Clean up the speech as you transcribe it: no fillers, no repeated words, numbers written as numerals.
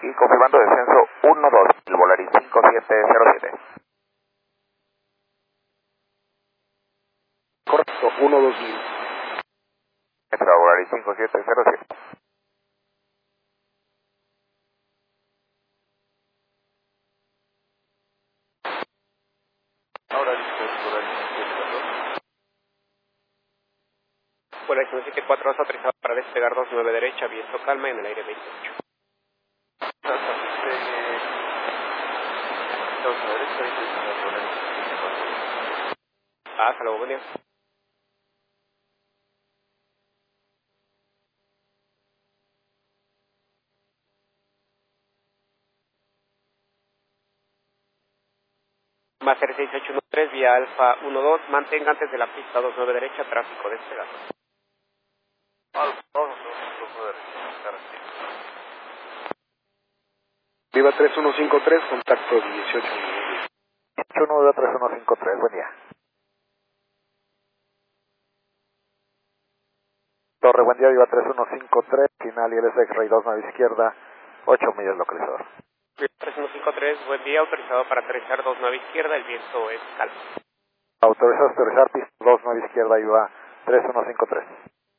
y confirmando descenso 1-2, el Volaris 5707. Correcto, 1-2,000. Metro Volaris 5707. Ahora listo, Volaris 5714. Volaris 174 autorizado para despegar 29 derecha, viento calma en el aire 28. Hasta despegue. Estamos a la derecha, 28, Volaris 54. Hasta luego, buen día. Master 6813, vía Alfa 12, mantenga antes de la pista 29 derecha, tráfico despegado. Alfa, vamos, 2 derecha, carretera. Viva 3153, contacto 18. 813153, buen día. Torre, buen día, Viva 3153, final y el X-Ray 2, nave izquierda, 8 millas localizador. 3153, buen día, autorizado para aterrizar 29 izquierda, el viento es calmo. Autorizado a aterrizar, pista 2, nave izquierda, Viva 3153.